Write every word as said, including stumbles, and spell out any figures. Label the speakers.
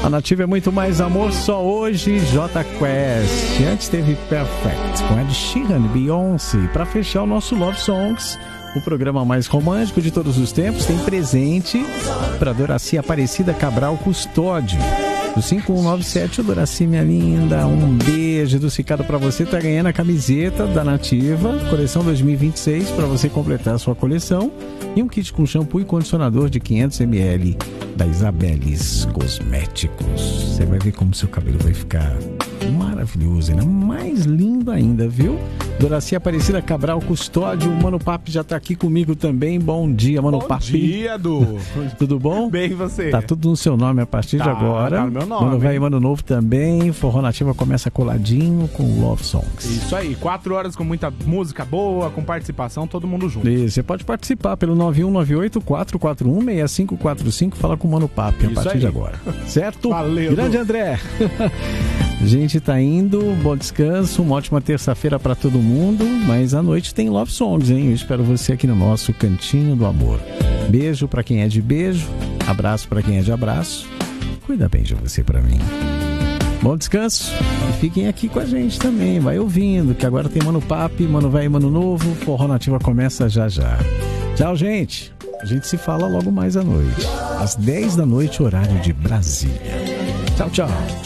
Speaker 1: A Nativa é muito mais amor, só hoje, J Quest. Antes teve Perfect, com Ed Sheeran e Beyoncé. Para fechar o nosso Love Songs, o programa mais romântico de todos os tempos, tem presente para Doraci Aparecida Cabral Custódio. Do cinco um nove sete, o Doraci, minha linda, um beijo adocicado para você. Tá ganhando a camiseta da Nativa, coleção dois mil e vinte e seis, para você completar a sua coleção. E um kit com shampoo e condicionador de quinhentos mililitros da Isabeles Cosméticos. Você vai ver como seu cabelo vai ficar maravilhoso, ainda mais lindo ainda, viu? Doraci Aparecida Cabral Custódio, o Mano Papi já tá aqui comigo também. Bom dia, Mano
Speaker 2: Bom
Speaker 1: Papi.
Speaker 2: Bom dia, Du.
Speaker 1: Tudo bom?
Speaker 2: Bem, e você?
Speaker 1: Tá tudo no seu nome a partir
Speaker 2: tá,
Speaker 1: de agora.
Speaker 2: Tá no meu nome.
Speaker 1: Mano Velho e Mano Novo também. Forró Nativa começa coladinho com Love Songs.
Speaker 2: Isso aí, quatro horas com muita música boa, com participação, todo mundo junto.
Speaker 1: E você pode participar pelo nove um nove oito, quatro quatro um, seis cinco quatro cinco. Fala com o Mano Papi a
Speaker 2: Isso
Speaker 1: partir
Speaker 2: aí.
Speaker 1: de agora. Certo?
Speaker 2: Valeu.
Speaker 1: Grande
Speaker 2: Du.
Speaker 1: André. A gente tá indo, bom descanso, uma ótima terça-feira pra todo mundo, mas à noite tem Love Songs, hein? Eu espero você aqui no nosso Cantinho do Amor. Beijo pra quem é de beijo, abraço pra quem é de abraço, cuida bem de você pra mim. Bom descanso e fiquem aqui com a gente também, vai ouvindo, que agora tem Mano Papi, Mano Velho e Mano Novo, Forró Nativa começa já já. Tchau, gente! A gente se fala logo mais à noite, às dez da noite, horário de Brasília. Tchau, tchau!